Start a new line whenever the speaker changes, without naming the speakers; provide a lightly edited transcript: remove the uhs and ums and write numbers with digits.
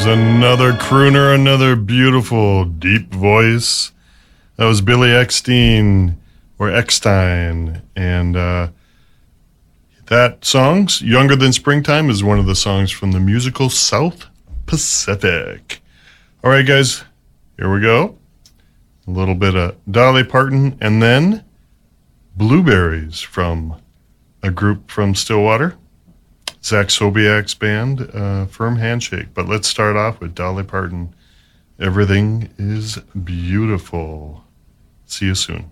There's another crooner, another beautiful, deep voice. That was Billy Eckstein, or Eckstein. And that song's Younger Than Springtime is one of the songs from the musical South Pacific. All right, guys, here we go. A little bit of Dolly Parton, and then Blueberries from a group from Stillwater. Zach Sobiak's band, Firm Handshake. But let's start off with Dolly Parton. Everything is beautiful. See you soon.